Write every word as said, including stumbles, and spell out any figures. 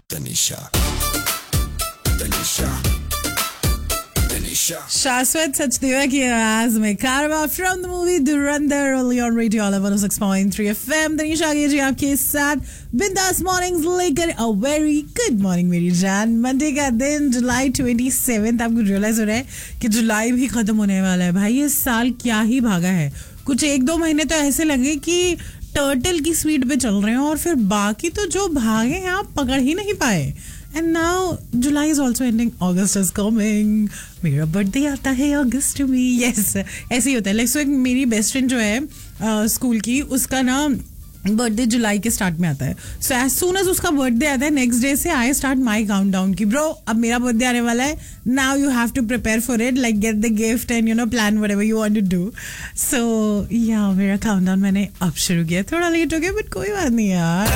Tanisha. Tanisha. Tanisha. शाश्वत सचदेवा की आवाज में कारवा from the movie Dhurandhar only on radio all one O six point three FM. Tanisha आगे जी आपके साथ बिंदास मॉर्निंग्स लेकर अ वेरी गुड मॉर्निंग मेरी जान। मंडे का दिन जुलाई ट्वेंटी सेवेंथ। आपको रियलाइज हो रहा है कि जुलाई भी खत्म होने वाला है। भाई इस साल क्या ही भागा है। कुछ एक दो महीने तो ऐसे लगे कि टर्टल की स्पीड पे चल रहे हैं और फिर बाकी तो जो भागे हैं आप पकड़ ही नहीं पाए। And now July is also ending. August is coming. मेरा बर्थडे आता है अगस्त में. Yes, ऐसे ही होता है. Like so एक मेरी बेस्ट फ्रेंड जो है स्कूल की, उसका ना बर्थडे जुलाई के स्टार्ट में आता है. सो एज सून एज उसका बर्थडे आता है नेक्स्ट डे से I start my count down की ब्रो अब मेरा बर्थडे आने वाला है. Now you have to prepare for it, like get the gift and you know plan whatever you want to do. सो या मेरा काउंट डाउन मैंने अब शुरू किया. थोड़ा लेट हो गया बट कोई बात नहीं यार.